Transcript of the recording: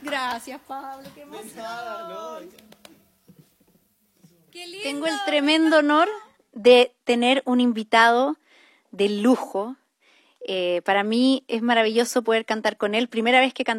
Gracias, Pablo, qué emoción. Qué lindo. Tengo el tremendo honor de tener un invitado de lujo. Para mí es maravilloso poder cantar con él. Primera vez que